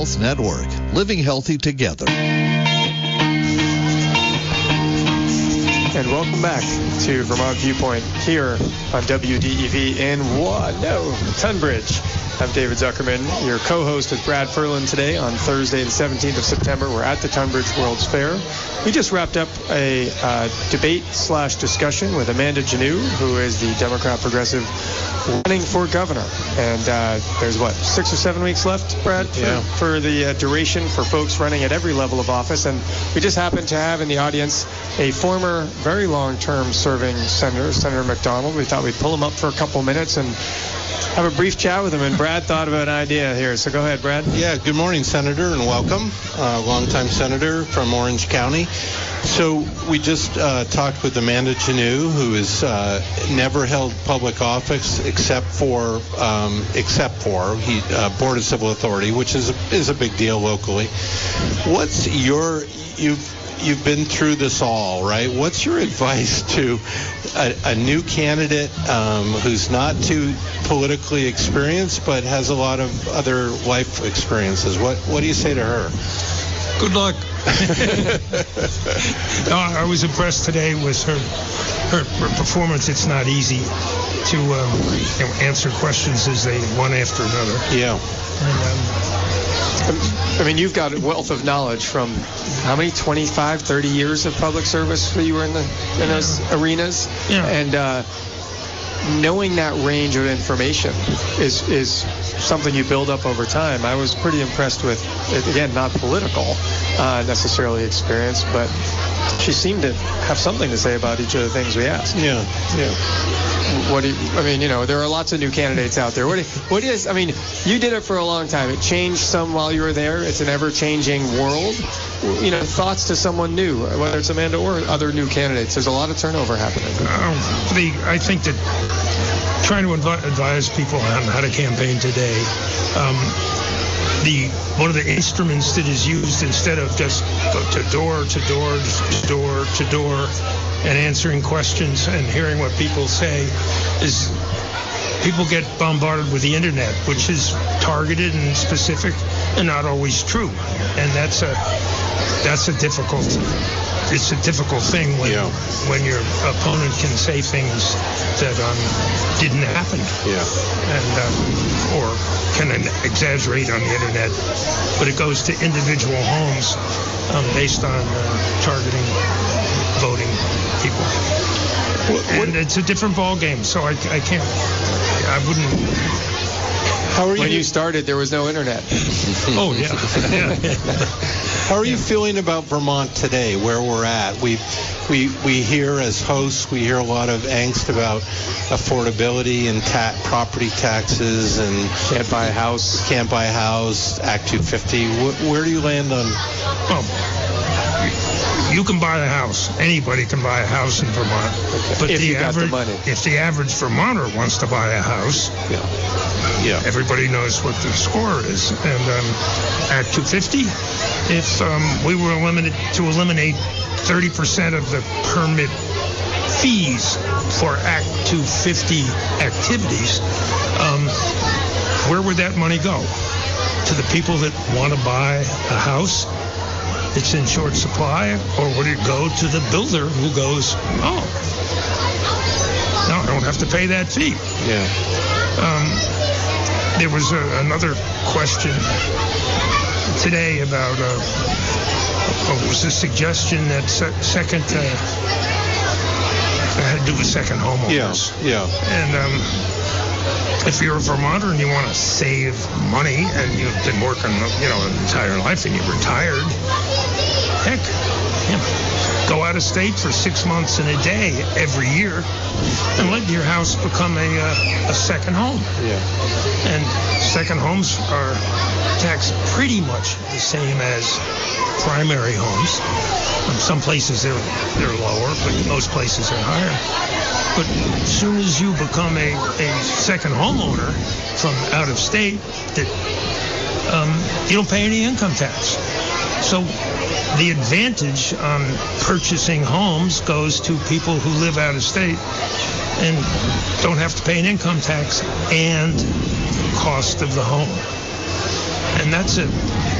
Health Network, living healthy together. And welcome back to Vermont Viewpoint here on WDEV in Tunbridge. I'm David Zuckerman, your co-host with Brad Furlan today on Thursday, the 17th of September. We're at the Tunbridge World's Fair. We just wrapped up a debate/discussion with Amanda Janneau, who is the Democrat progressive running for governor. And there's, 6 or 7 weeks left, Brad, for the duration for folks running at every level of office. And we just happened to have in the audience a former, very long-term serving senator, Senator McDonald. We thought we'd pull him up for a couple minutes and have a brief chat with him, and Brad thought of an idea here. So go ahead, Brad. Yeah, good morning, Senator, and welcome. Longtime Senator from Orange County. So we just talked with Amanda Janneau, who has never held public office except for Board of Civil Authority, which is a big deal locally. What's you've been through this all, right? What's your advice to a new candidate who's not too politically experienced but has a lot of other life experiences? What do you say to her? Good luck. No, I was impressed today with her performance. It's not easy to answer questions as they one after another. Yeah. I mean, you've got a wealth of knowledge from how many, 25, 30 years of public service that you were in those arenas? Yeah. And knowing that range of information is something you build up over time. I was pretty impressed with, again, not political necessarily experience, but she seemed to have something to say about each of the things we asked. Yeah. There are lots of new candidates out there. You did it for a long time. It changed some while you were there. It's an ever-changing world. Thoughts to someone new, whether it's Amanda or other new candidates. There's a lot of turnover happening. I think that trying to advise people on how to campaign today, one of the instruments that is used instead of just go to door to door to door and answering questions and hearing what people say is people get bombarded with the internet, which is targeted and specific and not always true. And that's a difficult thing when your opponent can say things that didn't happen. Yeah. And or can exaggerate on the internet, but it goes to individual homes based on targeting voting people. And it's a different ball game, so I wouldn't. How are you? When you started, there was no internet. Oh, yeah. How are you feeling about Vermont today, where we're at? We hear as hosts, we hear a lot of angst about affordability and property taxes and can't buy a house, Act 250. Where do you land on? Well, you can buy a house. Anybody can buy a house in Vermont. But if you got the money. If the average Vermonter wants to buy a house, everybody knows what the score is. And Act 250, if we were to eliminate 30% of the permit fees for Act 250 activities, where would that money go? To the people that want to buy a house? It's in short supply, or would it go to the builder who goes, no, I don't have to pay that fee? Yeah. There was another question today about was a suggestion that second had to do with second homeowners. Yeah. And if you're a Vermonter and you want to save money and you've been working, an entire life and you're retired, heck, go out of state for 6 months and a day every year and let your house become a second home. Yeah. And second homes are taxed pretty much the same as primary homes. In some places they're lower, but most places are higher. But as soon as you become a second homeowner from out of state, that you don't pay any income tax. So the advantage on purchasing homes goes to people who live out of state and don't have to pay an income tax and cost of the home. And that's a